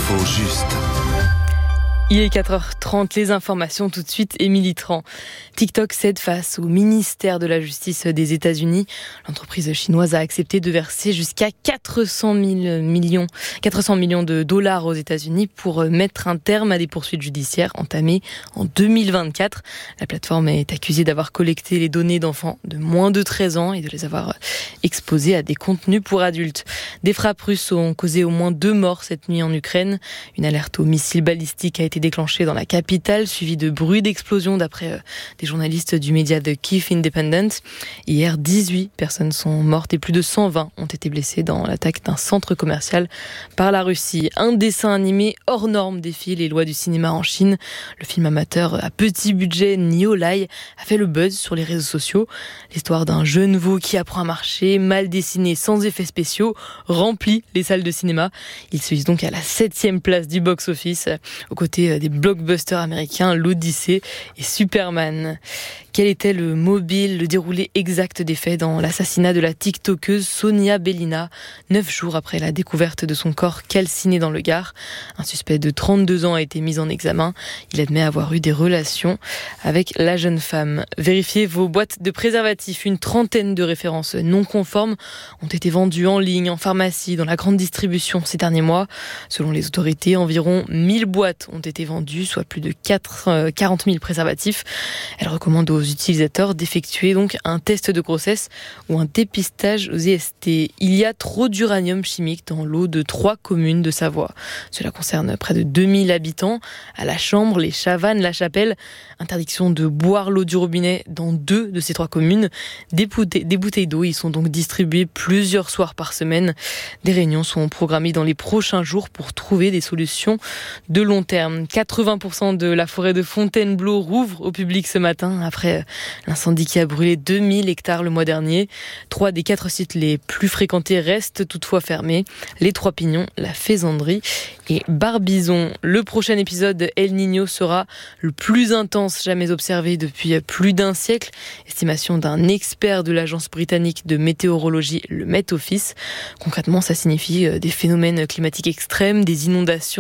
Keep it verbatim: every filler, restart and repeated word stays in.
L'info juste. Il est quatre heures trente, les informations tout de suite, Émilie Tran. TikTok cède face au ministère de la Justice des États-Unis. L'entreprise chinoise a accepté de verser jusqu'à quatre cent mille millions, quatre cents millions de dollars aux États-Unis pour mettre un terme à des poursuites judiciaires entamées en deux mille vingt-quatre. La plateforme est accusée d'avoir collecté les données d'enfants de moins de treize ans et de les avoir exposés à des contenus pour adultes. Des frappes russes ont causé au moins deux morts cette nuit en Ukraine. Une alerte aux missiles balistiques a été déclenché dans la capitale, suivi de bruits d'explosion d'après euh, des journalistes du média The Kyiv Independent. Hier, dix-huit personnes sont mortes et plus de cent vingt ont été blessées dans l'attaque d'un centre commercial par la Russie. Un dessin animé hors norme défie les lois du cinéma en Chine. Le film amateur à petit budget Niolai a fait le buzz sur les réseaux sociaux. L'histoire d'un jeune veau qui apprend à marcher, mal dessiné, sans effets spéciaux, remplit les salles de cinéma. Il se hisse donc à la septième place du box-office, aux côtés des blockbusters américains l'Odyssée et Superman. Quel était le mobile, le déroulé exact des faits dans l'assassinat de la TikTokeuse Sonia Belina, neuf jours après la découverte de son corps calciné dans le Gard? Un suspect de trente-deux ans a été mis en examen. Il admet avoir eu des relations avec la jeune femme. Vérifiez vos boîtes de préservatifs. Une trentaine de références non conformes ont été vendues en ligne, en pharmacie, dans la grande distribution ces derniers mois. Selon les autorités, environ mille boîtes ont été vendues, soit plus de quarante mille préservatifs. Elle recommande aux utilisateurs d'effectuer donc un test de grossesse ou un dépistage aux I S T. Il y a trop d'uranium chimique dans l'eau de trois communes de Savoie. Cela concerne près de deux mille habitants. À La Chambre, les Chavannes, La Chapelle, interdiction de boire l'eau du robinet dans deux de ces trois communes. Des bouteilles, des bouteilles d'eau y sont donc distribuées plusieurs soirs par semaine. Des réunions sont programmées dans les prochains jours pour trouver des solutions de long terme. quatre-vingts pour cent de la forêt de Fontainebleau rouvre au public ce matin après l'incendie qui a brûlé deux mille hectares le mois dernier. Trois des quatre sites les plus fréquentés restent toutefois fermés. Les Trois Pignons, la Faisanderie et Barbizon. Le prochain épisode El Niño sera le plus intense jamais observé depuis plus d'un siècle. Estimation d'un expert de l'agence britannique de météorologie, le Met Office. Concrètement, ça signifie des phénomènes climatiques extrêmes, des inondations,